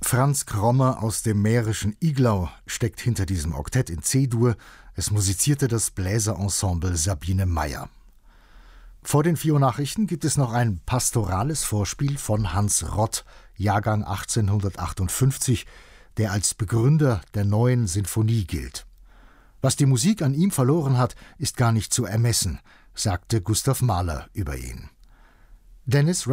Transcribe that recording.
Franz Krommer aus dem mährischen Iglau steckt hinter diesem Oktett in C-Dur. Es musizierte das Bläserensemble Sabine Meyer. Vor den 4 Uhr Nachrichten gibt es noch ein pastorales Vorspiel von Hans Rott, Jahrgang 1858, der als Begründer der neuen Sinfonie gilt. Was die Musik an ihm verloren hat, ist gar nicht zu ermessen, sagte Gustav Mahler über ihn. Dennis